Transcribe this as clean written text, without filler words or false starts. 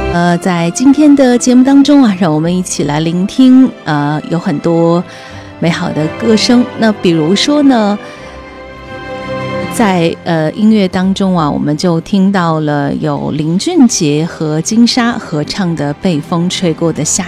在今天的节目当中啊，让我们一起来聆听有很多美好的歌声。那比如说呢，在音乐当中啊，我们就听到了有林俊杰和金莎合唱的《被风吹过的夏